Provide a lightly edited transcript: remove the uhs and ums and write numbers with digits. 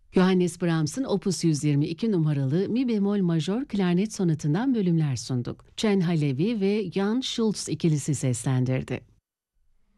Johannes Brahms'ın Opus 122 numaralı mi bemol majör klarnet sonatından bölümler sunduk. Chen Halevi ve Jan Schultz ikilisi seslendirdi.